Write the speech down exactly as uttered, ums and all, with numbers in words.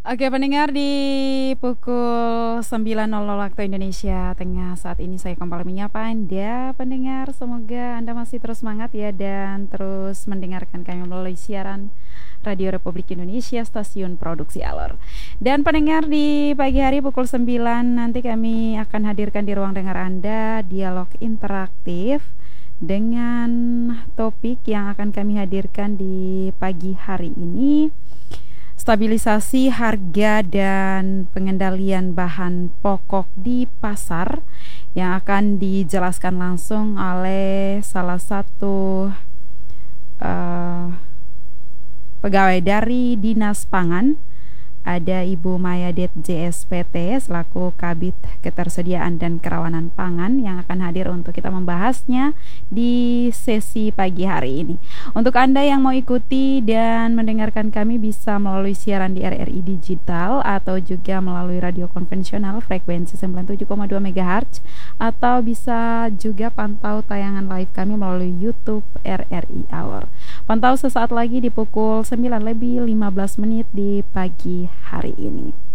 Oke pendengar di pukul sembilan nol nol waktu Indonesia Tengah saat ini saya kembali menyapa Anda pendengar. Semoga Anda masih terus semangat ya dan terus mendengarkan kami melalui siaran Radio Republik Indonesia stasiun produksi Alor. Dan pendengar di pagi hari pukul sembilan nanti kami akan hadirkan di ruang dengar Anda dialog interaktif dengan topik yang akan kami hadirkan di pagi hari ini, stabilisasi harga dan pengendalian bahan pokok di pasar, yang akan dijelaskan langsung oleh salah satu uh, pegawai dari Dinas Pangan. Ada Ibu Maya Det J S P T selaku Kabid Ketersediaan dan Kerawanan Pangan yang akan hadir untuk kita membahasnya di sesi pagi hari ini. Untuk Anda yang mau ikuti dan mendengarkan kami bisa melalui siaran di R R I Digital atau juga melalui radio konvensional frekuensi sembilan puluh tujuh koma dua megahertz, atau bisa juga pantau tayangan live kami melalui YouTube R R I Hour. Pantau sesaat lagi di pukul sembilan lebih lima belas menit di pagi hari ini.